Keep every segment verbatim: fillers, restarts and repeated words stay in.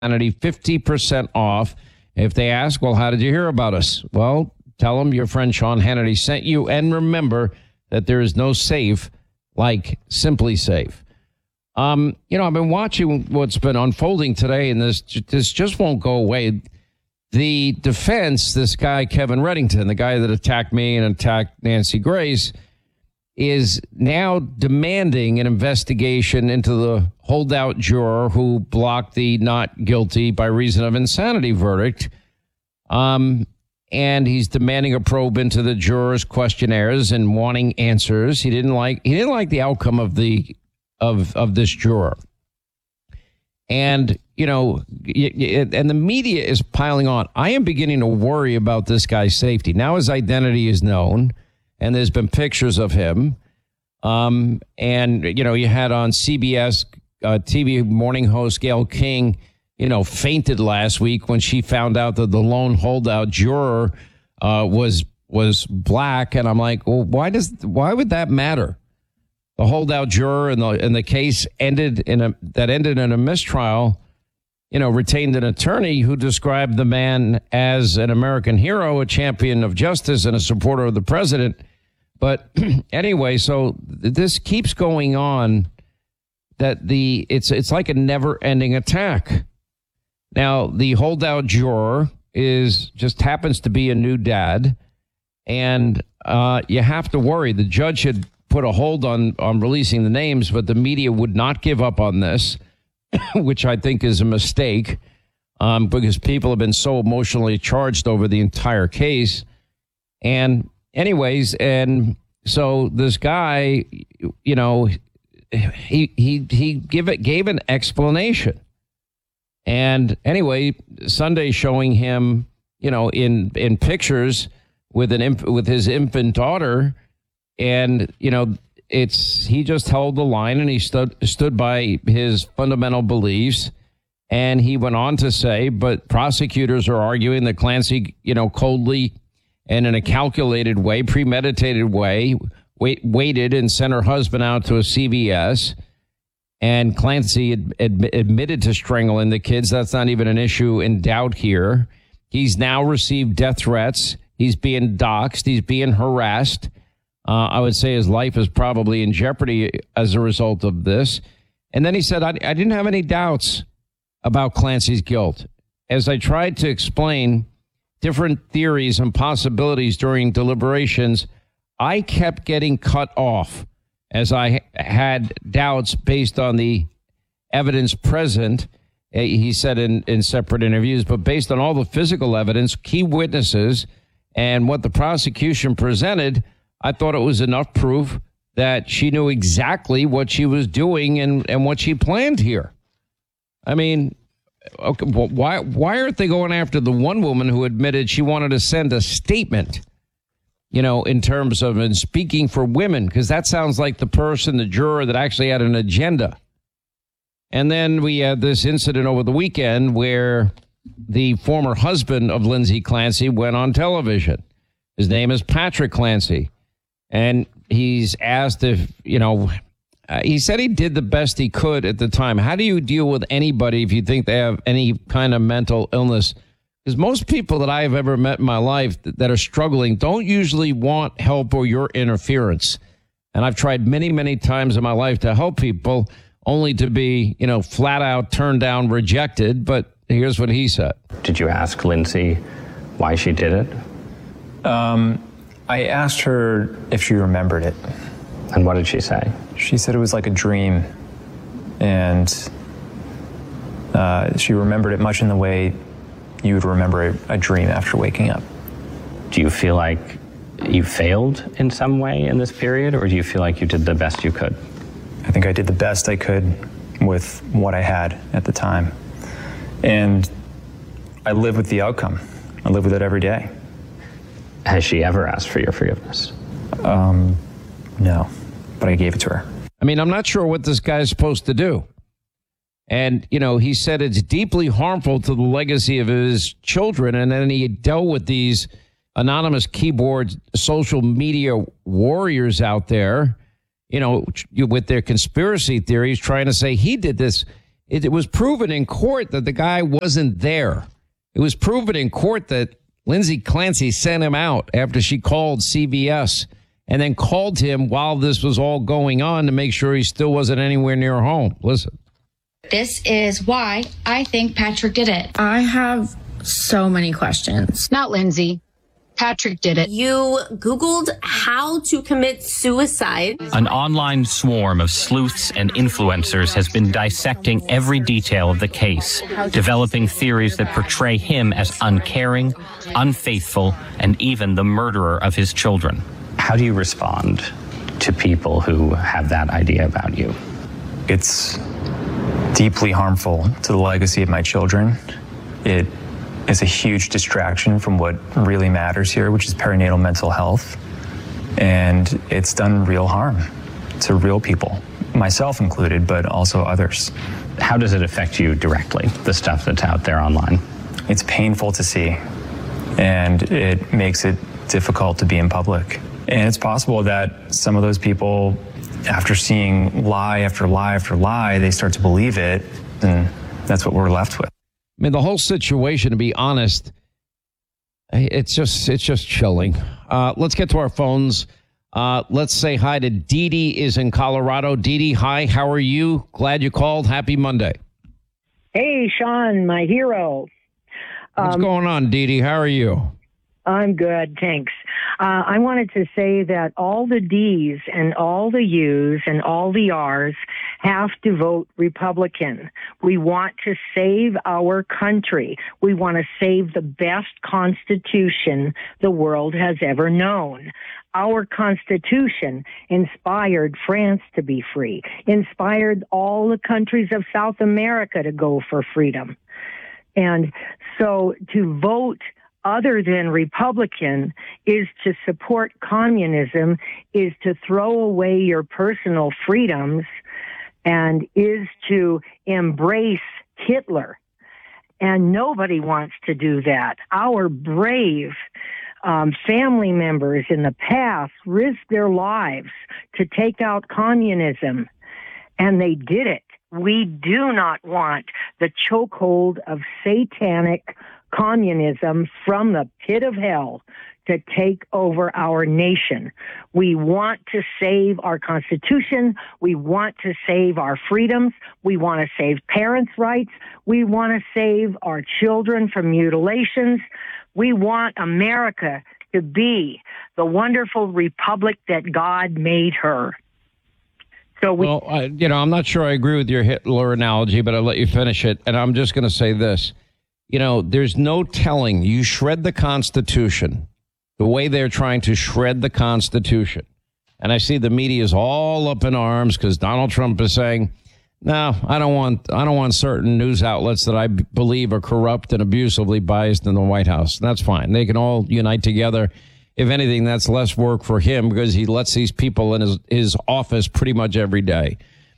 Hannity fifty percent off. If they ask, well, how did you hear about us? Well, tell them your friend Sean Hannity sent you. And remember that there is no safe like Simply Safe. Um, you know, I've been watching what's been unfolding today, and this this just won't go away. The defense, this guy, Kevin Reddington, the guy that attacked me and attacked Nancy Grace, is now demanding an investigation into the holdout juror who blocked the not guilty by reason of insanity verdict. Um, and he's demanding a probe into the jurors' questionnaires and wanting answers. He didn't like he didn't like the outcome of the of of this juror. And, you know, and the media is piling on. I am beginning to worry about this guy's safety. Now his identity is known, and there's been pictures of him. Um, and, you know, you had on C B S uh, T V morning host Gayle King, you know, fainted last week when she found out that the lone holdout juror uh, was was black. And I'm like, well, why does why would that matter? The holdout juror and the and the case ended in a that ended in a mistrial, you know, retained an attorney who described the man as an American hero, a champion of justice, and a supporter of the president. But anyway, so this keeps going on. That the it's it's like a never-ending attack. Now, the holdout juror is just happens to be a new dad, and uh, you have to worry. The judge had put a hold on on releasing the names, but the media would not give up on this, which I think is a mistake, um, because people have been so emotionally charged over the entire case. And anyways, and so this guy, you know, he he he give it gave an explanation. And anyway, Sunday showing him, you know, in in pictures with an imp, with his infant daughter. And, you know, it's he just held the line and he stood stood by his fundamental beliefs. And he went on to say, but prosecutors are arguing that Clancy, you know, coldly and in a calculated way, premeditated way, wait, waited and sent her husband out to a C V S. And Clancy ad, ad, admitted to strangling the kids. That's not even an issue in doubt here. He's now received death threats. He's being doxxed. He's being harassed. Uh, I would say his life is probably in jeopardy as a result of this. And then he said, I, I didn't have any doubts about Clancy's guilt. As I tried to explain different theories and possibilities during deliberations, I kept getting cut off as I had doubts based on the evidence present, he said in, in separate interviews, but based on all the physical evidence, key witnesses, and what the prosecution presented, I thought it was enough proof that she knew exactly what she was doing and, and what she planned here. I mean, okay, well, why why aren't they going after the one woman who admitted she wanted to send a statement, you know, in terms of in speaking for women? Because that sounds like the person, the juror that actually had an agenda. And then we had this incident over the weekend where the former husband of Lindsay Clancy went on television. His name is Patrick Clancy. And he's asked if, you know, uh, he said he did the best he could at the time. How do you deal with anybody if you think they have any kind of mental illness? Because most people that I have ever met in my life that, that are struggling don't usually want help or your interference. And I've tried many, many times in my life to help people only to be, you know, flat out turned down, rejected. But here's what he said. Did you ask Lindsay why she did it? Um... I asked her if she remembered it. And what did she say? She said it was like a dream. And uh, she remembered it much in the way you would remember a, a dream after waking up. Do you feel like you failed in some way in this period, or do you feel like you did the best you could? I think I did the best I could with what I had at the time. And I live with the outcome. I live with it every day. Has she ever asked for your forgiveness? Um, no, but I gave it to her. I mean, I'm not sure what this guy is supposed to do. And, you know, he said it's deeply harmful to the legacy of his children. And then he dealt with these anonymous keyboard social media warriors out there, you know, with their conspiracy theories, trying to say he did this It, it was proven in court that the guy wasn't there. It was proven in court that Lindsay Clancy sent him out after she called C B S and then called him while this was all going on to make sure he still wasn't anywhere near home. Listen. This is why I think Patrick did it. I have so many questions. Not Lindsay. Patrick did it. You Googled how to commit suicide. An online swarm of sleuths and influencers has been dissecting every detail of the case, developing theories that portray him as uncaring, unfaithful, and even the murderer of his children. How do you respond to people who have that idea about you? It's deeply harmful to the legacy of my children. It is a huge distraction from what really matters here, which is perinatal mental health. And it's done real harm to real people, myself included, but also others. How does it affect you directly, the stuff that's out there online? It's painful to see, and it makes it difficult to be in public. And it's possible that some of those people, after seeing lie after lie after lie, they start to believe it, and that's what we're left with. I mean, the whole situation, to be honest, it's just it's just chilling. Uh, let's get to our phones. Uh, let's say hi to Dee Dee is in Colorado. Dee Dee, hi, how are you? Glad you called. Happy Monday. Hey, Sean, my hero. What's um, going on, Dee Dee? How are you? I'm good, thanks. Uh, I wanted to say that all the D's and all the U's and all the R's have to vote Republican. We want to save our country. We want to save the best Constitution the world has ever known. Our Constitution inspired France to be free, inspired all the countries of South America to go for freedom. And so to vote other than Republican is to support communism, is to throw away your personal freedoms, and is to embrace Hitler. And nobody wants to do that. Our brave um, family members in the past risked their lives to take out communism, and they did it. We do not want the chokehold of satanic communism from the pit of hell to take over our nation. We want to save our Constitution. We want to save our freedoms. We want to save parents' rights. We want to save our children from mutilations. We want America to be the wonderful republic that God made her. So we- well, I, you know, I'm not sure I agree with your Hitler analogy, but I'll let you finish it. And I'm just going to say this. You know, there's no telling. You shred the Constitution the way they're trying to shred the Constitution. And I see the media is all up in arms because Donald Trump is saying, no, I don't want I don't want certain news outlets that I b- believe are corrupt and abusively biased in the White House. That's fine. They can all unite together. If anything, that's less work for him because he lets these people in his, his office pretty much every day.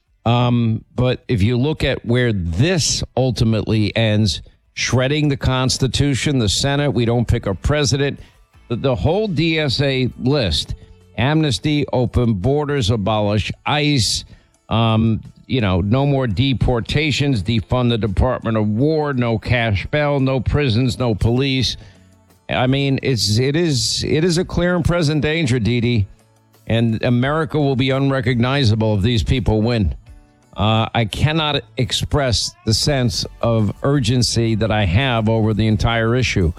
Um, but if you look at where this ultimately ends, shredding the Constitution, the Senate, we don't pick a president, the, the whole D S A list, amnesty, open borders, abolish ICE, um, you know, no more deportations, defund the Department of War, no cash bail, no prisons, no police. I mean, it's it is it is a clear and present danger, Dee Dee, and America will be unrecognizable if these people win. Uh, I cannot express the sense of urgency that I have over the entire issue.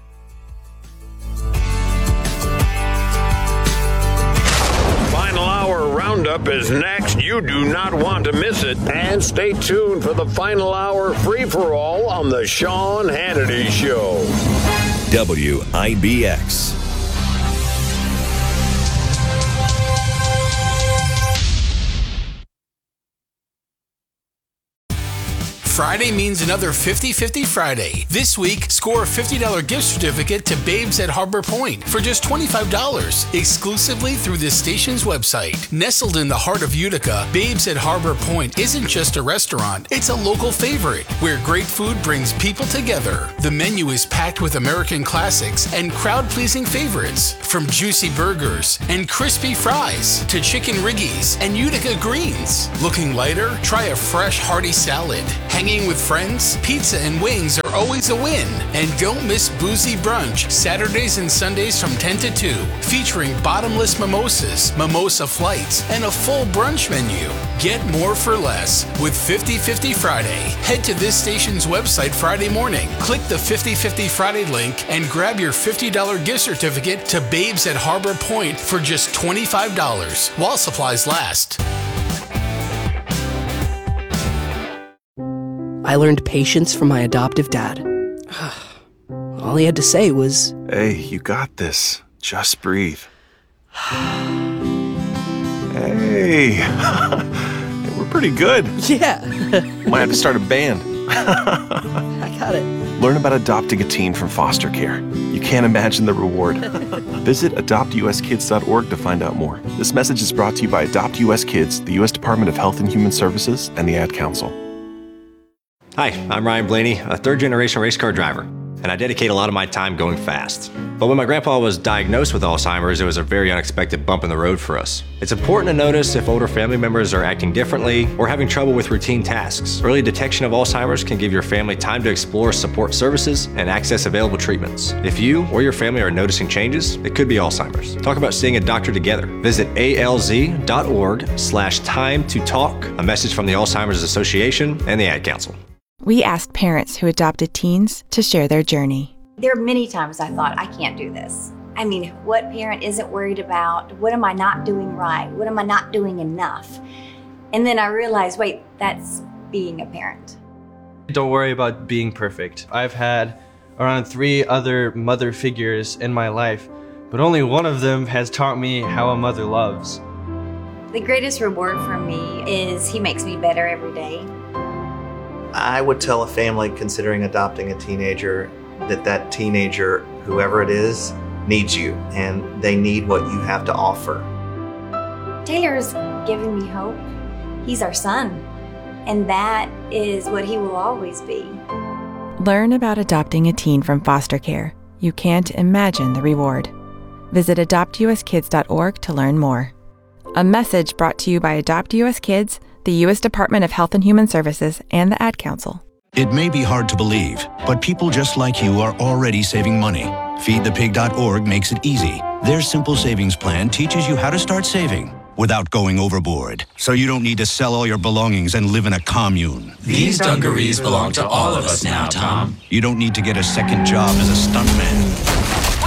Final Hour Roundup is next. You do not want to miss it. And stay tuned for the Final Hour free-for-all on the Sean Hannity Show. W I B X. Friday means another fifty-fifty Friday. This week, score a fifty dollars gift certificate to Babes at Harbor Point for just twenty-five dollars, exclusively through this station's website. Nestled in the heart of Utica, Babes at Harbor Point isn't just a restaurant, it's a local favorite where great food brings people together. The menu is packed with American classics and crowd-pleasing favorites, from juicy burgers and crispy fries to chicken riggies and Utica greens. Looking lighter? Try a fresh, hearty salad. Hanging with friends? Pizza and wings are always a win. And don't miss Boozy Brunch, Saturdays and Sundays from ten to two, featuring bottomless mimosas, mimosa flights, and a full brunch menu. Get more for less with fifty-fifty Friday. Head to this station's website Friday morning, click the fifty-fifty Friday link, and grab your fifty dollars gift certificate to Babes at Harbor Point for just twenty-five dollars, while supplies last. I learned patience from my adoptive dad. All he had to say was, "Hey, you got this. Just breathe." Hey, we're pretty good. Yeah. Might have to start a band. I got it. Learn about adopting a teen from foster care. You can't imagine the reward. Visit adopt u s kids dot org to find out more. This message is brought to you by Adopt U S Kids, the U S Department of Health and Human Services, and the Ad Council. Hi, I'm Ryan Blaney, a third-generation race car driver, and I dedicate a lot of my time going fast. But when my grandpa was diagnosed with Alzheimer's, it was a very unexpected bump in the road for us. It's important to notice if older family members are acting differently or having trouble with routine tasks. Early detection of Alzheimer's can give your family time to explore support services and access available treatments. If you or your family are noticing changes, it could be Alzheimer's. Talk about seeing a doctor together. Visit A L Z dot org slash time to talk. A message from the Alzheimer's Association and the Ad Council. We asked parents who adopted teens to share their journey. There are many times I thought, I can't do this. I mean, what parent isn't worried about, what am I not doing right? What am I not doing enough? And then I realized, wait, that's being a parent. Don't worry about being perfect. I've had around three other mother figures in my life, but only one of them has taught me how a mother loves. The greatest reward for me is he makes me better every day. I would tell a family considering adopting a teenager that that teenager, whoever it is, needs you, and they need what you have to offer. Taylor's given me hope. He's our son, and that is what he will always be. Learn about adopting a teen from foster care. You can't imagine the reward. Visit adopt u s kids dot org to learn more. A message brought to you by Adopt U S Kids, the U S Department of Health and Human Services, and the Ad Council. It may be hard to believe, but people just like you are already saving money. feed the pig dot org makes it easy. Their simple savings plan teaches you how to start saving without going overboard, so you don't need to sell all your belongings and live in a commune. These dungarees belong to all of us now, Tom. You don't need to get a second job as a stuntman.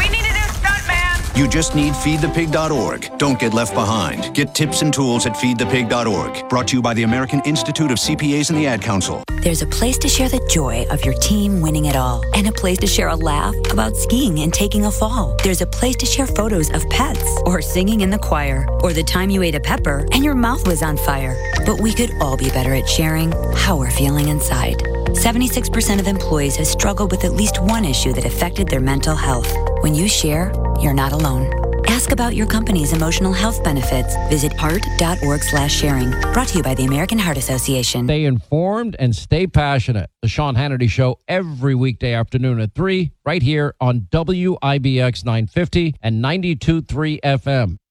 You just need feed the pig dot org. Don't get left behind. Get tips and tools at feed the pig dot org. Brought to you by the American Institute of C P As and the Ad Council. There's a place to share the joy of your team winning it all, and a place to share a laugh about skiing and taking a fall. There's a place to share photos of pets, or singing in the choir, or the time you ate a pepper and your mouth was on fire. But we could all be better at sharing how we're feeling inside. seventy-six percent of employees have struggled with at least one issue that affected their mental health. When you share, you're not alone. Ask about your company's emotional health benefits. Visit heart dot org slash sharing. Brought to you by the American Heart Association. Stay informed and stay passionate. The Sean Hannity Show every weekday afternoon at three, right here on W I B X nine fifty and ninety-two point three F M.